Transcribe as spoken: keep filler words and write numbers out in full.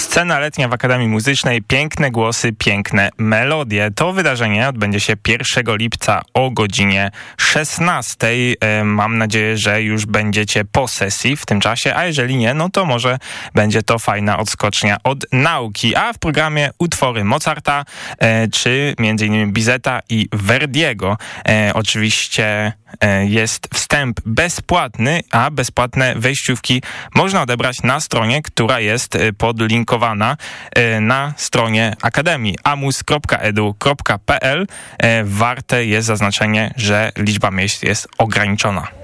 Scena letnia w Akademii Muzycznej, piękne głosy, piękne melodie. To wydarzenie odbędzie się pierwszego lipca o godzinie szesnastej. Mam nadzieję, że już będziecie po sesji w tym czasie, a jeżeli nie, no to może będzie to fajna odskocznia od nauki. A w programie utwory Mozarta, czy między innymi Bizeta i Verdiego. Oczywiście jest wstęp bezpłatny, a bezpłatne wejściówki można odebrać na stronie, która jest podlinkowana na stronie Akademii amus kropka edu kropka pe el. Warte jest zaznaczenie, że liczba miejsc jest ograniczona.